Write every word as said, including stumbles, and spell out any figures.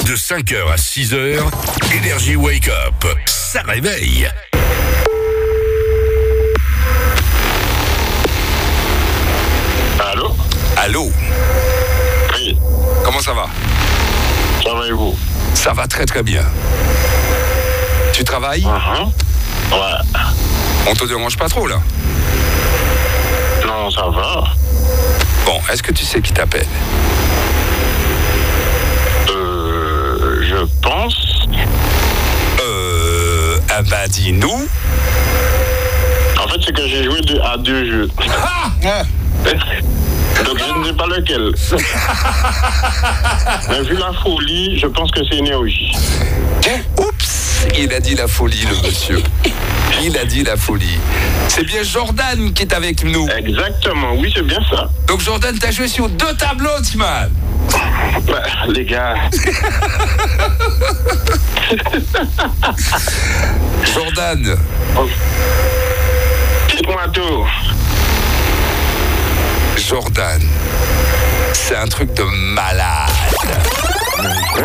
De cinq heures à six heures, Énergie Wake Up. Ça réveille. Allô? Allô? Oui. Comment ça va? Ça va et vous? Ça va très très bien. Tu travailles? Uh-huh. Ouais. On te dérange pas trop là? Non, ça va. Bon, est-ce que tu sais qui t'appelle? Euh... Je pense... Euh... Ah bah dis-nous. En fait, c'est que j'ai joué deux- à deux jeux. Ah Donc, je ne sais pas lequel. Mais vu la folie, je pense que c'est énergie. Oups, il a dit la folie, le monsieur. Il a dit la folie. C'est bien Jordan qui est avec nous. Exactement, oui, c'est bien ça. Donc Jordan, t'as joué sur deux tableaux, Timan. Bah, les gars. Jordan. Oh. Dites-moi tout. Jordan. C'est un truc de malade.